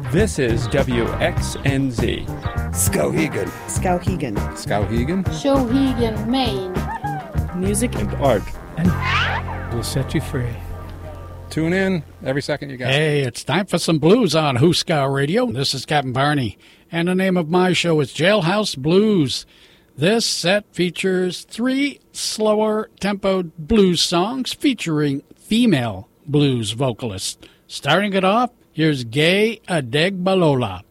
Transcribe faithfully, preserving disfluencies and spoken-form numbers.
This is W X N Z. Skowhegan. Skowhegan. Skowhegan. Skowhegan, Maine. Music And art. And we'll set you free. Tune in every second you got. Hey, it's time for some blues on Hooskow Radio. This is Captain Barney, and the name of my show is Jailhouse Blues. This set features three slower tempoed blues songs featuring female blues vocalists. Starting it off, here's Gay Adegbalola.